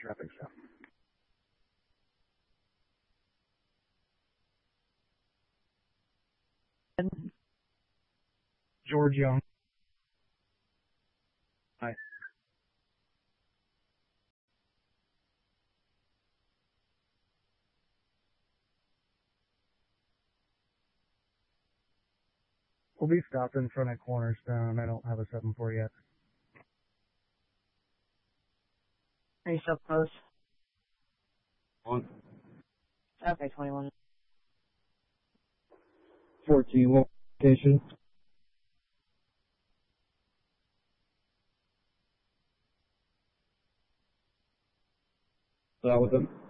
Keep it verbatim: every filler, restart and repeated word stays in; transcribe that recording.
traffic stop. George Young. Hi. We'll be stopped in front of Cornerstone. I don't have a seven four yet. Are you still close? One. Okay, twenty-one. fourteen location. That with them.